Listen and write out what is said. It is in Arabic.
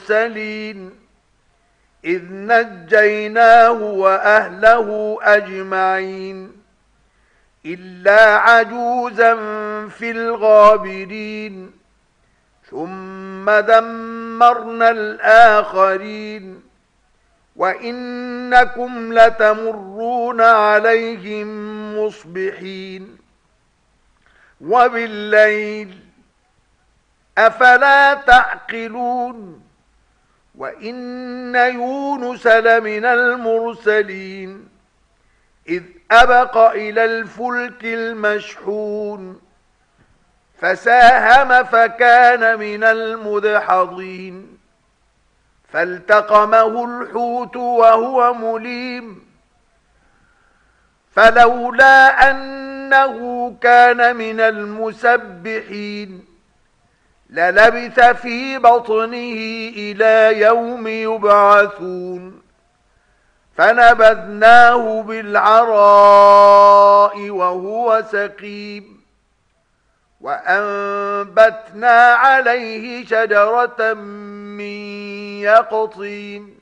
المرسلين إذ نجيناه وأهله أجمعين إلا عجوزا في الغابرين ثم دمرنا الآخرين وإنكم لتمرون عليهم مصبحين وبالليل أفلا تعقلون وإن يونس لمن المرسلين إذ أبق إلى الفلك المشحون فساهم فكان من المدحضين فالتقمه الحوت وهو مليم فلولا أنه كان من المسبحين للبث في بطنه إلى يوم يبعثون فنبذناه بالعراء وهو سقيم وأنبتنا عليه شجرة من يقطين